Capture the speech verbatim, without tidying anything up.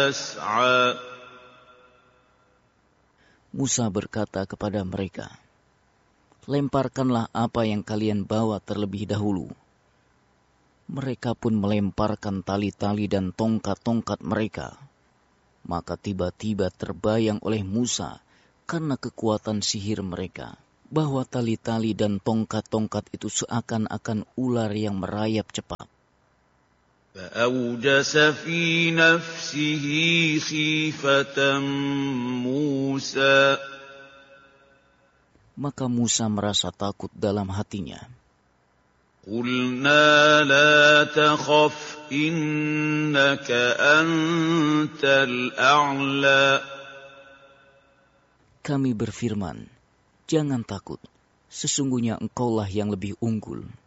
يسعى Musa berkata kepada mereka, lemparkanlah apa yang kalian bawa terlebih dahulu. Mereka pun melemparkan tali-tali dan tongkat-tongkat mereka. Maka tiba-tiba terbayang oleh Musa karena kekuatan sihir mereka, bahwa tali-tali dan tongkat-tongkat itu seakan-akan ular yang merayap cepat. فأوجس في نفسه خيفة موسى Maka Musa merasa takut dalam hatinya. قلنا لا تخف إنك أنت الأعلى Kami berfirman, jangan takut, sesungguhnya engkaulah yang lebih unggul.